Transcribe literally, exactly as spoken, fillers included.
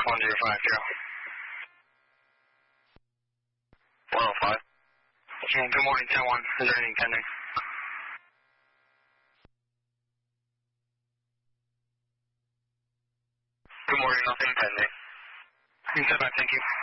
one zero five zero. one oh five. Okay, good morning, ten one. Is there anything pending? Good morning, nothing pending. Thank you.